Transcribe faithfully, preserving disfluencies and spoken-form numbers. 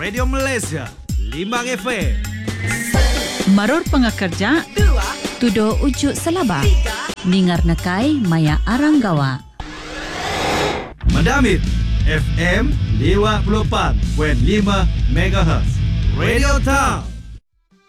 Radio Malaysia Limang F M. Maror pengakerja Tudo ujuk selaba Ningar nakai maya aranggawa Madamit F M lima puluh empat perpuluhan lima megahertz. Radio Town.